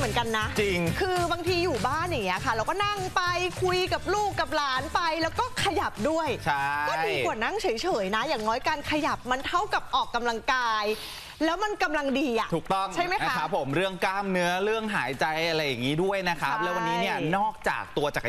มือนกันนะจริงคือบางทีอยู่บ้านอย่างเงี้ยค่ะเราก็นั่งไปคุยกับลูกกับหลานไปแล้วก็ขยับด้วยก็ดีกว่านั่งเฉยๆนะอย่างน้อยการขยับมันเท่ากับออกกำลังกายแล้วมันกำลังดีอ่ะถูกต้องใช่ไหมคะนะครับผมเรื่องกล้ามเนื้อเรื่องหายใจอะไรอย่างนี้ด้วยนะครับแล้ววันนี้เนี่ยนอกจากตัวจักร